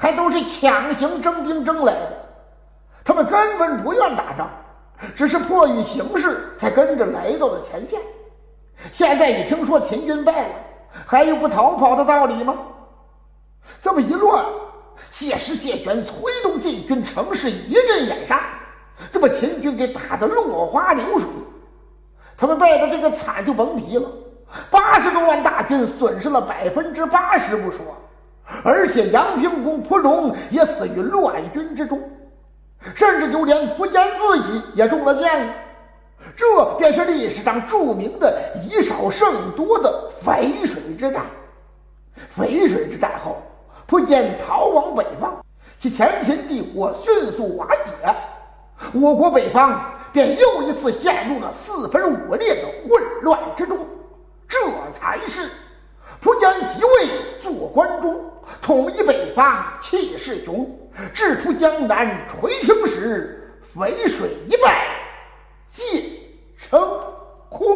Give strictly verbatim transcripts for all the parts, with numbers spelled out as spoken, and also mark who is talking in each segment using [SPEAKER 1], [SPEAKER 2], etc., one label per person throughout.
[SPEAKER 1] 还都是强行征兵征来的，他们根本不愿打仗，只是迫于形势才跟着来到了前线。现在一听说秦军败了，还有不逃跑的道理吗？这么一乱，谢师谢玄催动晋军乘势一阵掩杀，这把秦军给打得落花流水。他们败的这个惨就甭提了，八十多万大军损失了百分之八十不说，而且杨平公蒲荣也死于乱军之中，甚至就连苻坚自己也中了箭了。这便是历史上著名的以少胜多的淝水之战。淝水之战后，苻坚逃往北方，其前秦帝国迅速瓦解，我国北方便又一次陷入了四分五裂的混乱之中。这才是苻坚即位做关中，统一北方，气势雄，制图江南垂青时，淝水一败，皆成空。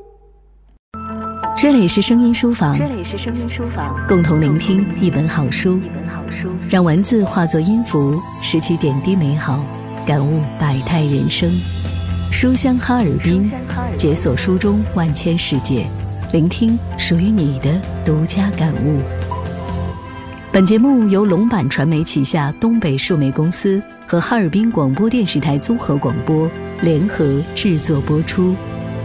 [SPEAKER 2] 这里是声音书房，
[SPEAKER 3] 这里是声音书房，
[SPEAKER 2] 共同聆听一本好书，
[SPEAKER 3] 一本好书，
[SPEAKER 2] 让文字化作音符，拾起点滴美好，感悟百态人生。书香哈尔滨，解锁书中万千世界，聆听属于你的独家感悟。本节目由龙版传媒旗下东北数媒公司和哈尔滨广播电视台综合广播联合制作播出。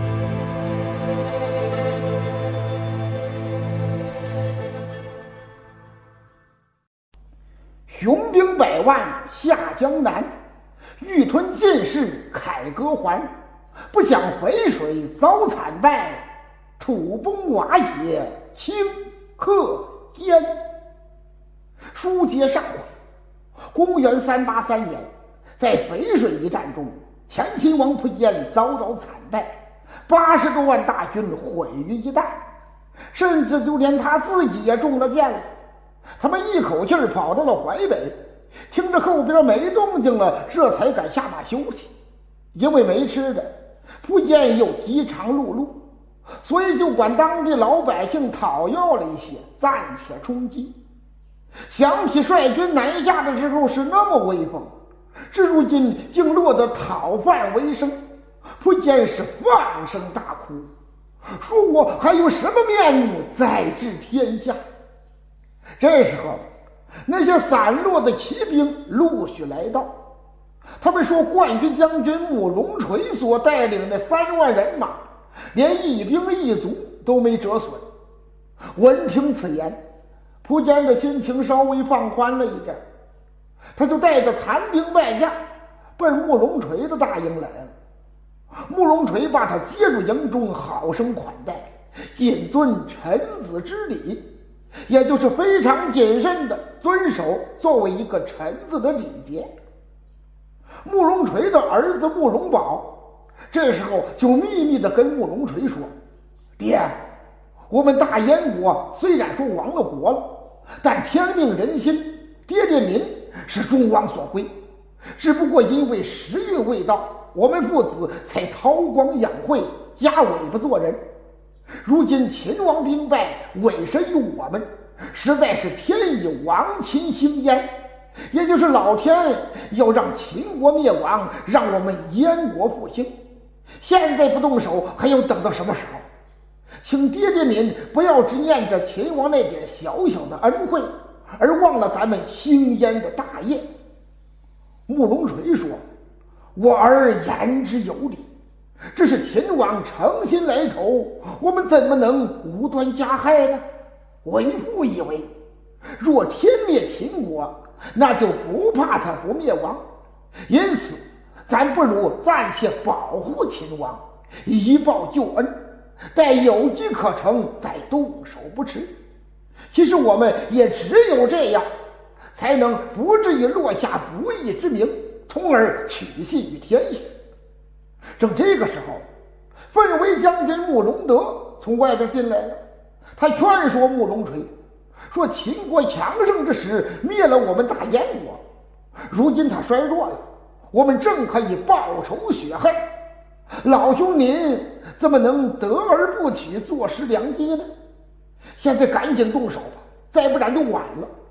[SPEAKER 1] 雄兵百万下江南，欲吞晋室凯歌还。不想淝水遭惨败，土崩瓦解顷刻间。书接上回，公元三八三年，在淝水一战中，前秦王苻坚遭到惨败，八十多万大军毁于一旦，甚至就连他自己也中了箭了。他们一口气儿跑到了淮北，听着后边没动静了，这才敢下马休息。因为没吃的，苻坚又饥肠辘辘，所以就管当地老百姓讨要了一些，暂且充饥。想起率军南下的时候是那么威风，至如今竟落得讨饭为生，苻坚是放声大哭，说我还有什么面目再治天下。这时候，那些散落的骑兵陆续来到，他们说冠军将军慕容垂所带领的三万人马，连一兵一卒都没折损。闻听此言，苻坚的心情稍微放宽了一点，他就带着残兵败将奔慕容垂的大营来了。慕容垂把他接入营中，好生款待，谨遵臣子之礼，也就是非常谨慎地遵守作为一个臣子的礼节。慕容垂的儿子慕容宝这时候就秘密地跟慕容垂说，爹，我们大燕国虽然说亡了国了，但天命人心，爹爹您是众望所归，只不过因为时运未到，我们父子才韬光养晦，压尾巴做人。如今秦王兵败，委身于我们，实在是天以亡秦兴焉，也就是老天要让秦国灭亡，让我们燕国复兴。现在不动手，还要等到什么时候？请爹爹您不要只念着秦王那点小小的恩惠，而忘了咱们兴燕的大业。慕容垂说，我儿言之有理，这是秦王诚心来投，我们怎么能无端加害呢？为父以为，若天灭秦国，那就不怕他不灭亡，因此咱不如暂且保护秦王，以报旧恩，待有机可乘再动手不迟。其实我们也只有这样，才能不至于落下不义之名，从而取信于天下。正这个时候，奋为将军慕容德从外边进来了，他劝说慕容垂，说秦国强盛之时灭了我们大燕国，如今他衰弱了，我们正可以报仇雪恨，老兄您怎么能得而不取，坐失良机呢？现在赶紧动手吧，再不然就晚了。